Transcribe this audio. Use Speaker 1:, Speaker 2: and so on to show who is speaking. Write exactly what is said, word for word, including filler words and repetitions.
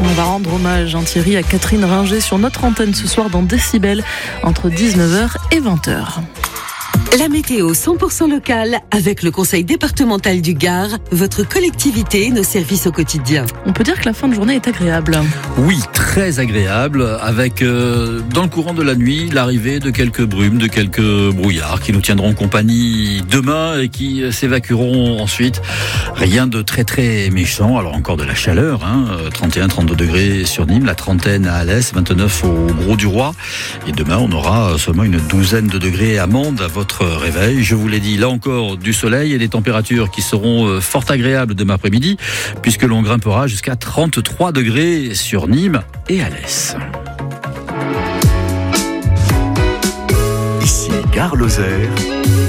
Speaker 1: on va rendre hommage, hein, Thierry, à Catherine Ringer sur notre antenne ce soir dans Décibel entre dix-neuf heures et vingt heures.
Speaker 2: La météo cent pour cent locale avec le conseil départemental du Gard, votre collectivité et nos services au quotidien.
Speaker 1: On peut dire que la fin de journée est agréable.
Speaker 3: Oui, très agréable, avec euh, dans le courant de la nuit l'arrivée de quelques brumes, de quelques brouillards qui nous tiendront compagnie demain et qui s'évacueront ensuite. Rien de très très méchant, alors encore de la chaleur, hein, trente et un à trente-deux degrés sur Nîmes, la trentaine à Alès, vingt-neuf au Gros du Roi. Et demain on aura seulement une douzaine de degrés à Mende à votre réveil. Je vous l'ai dit, là encore du soleil et des températures qui seront fort agréables demain après-midi puisque l'on grimpera jusqu'à trente-trois degrés sur Nîmes et Alès.
Speaker 4: Ici Gare Lozère.